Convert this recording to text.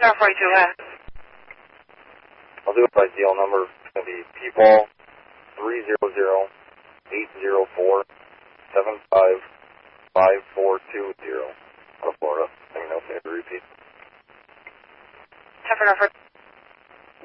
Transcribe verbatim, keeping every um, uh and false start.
Number forty-two, uh. I'll do it by deal number. It's going to be P-ball three zero zero eight zero four seven five five four two zero out of Florida. Let me know if I have to repeat. Time for number